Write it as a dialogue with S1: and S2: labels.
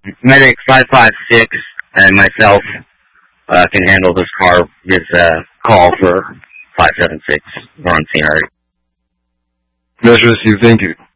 S1: Medic 556 and myself can handle this call for 576. We're on scene already.
S2: Measure received. Thank you.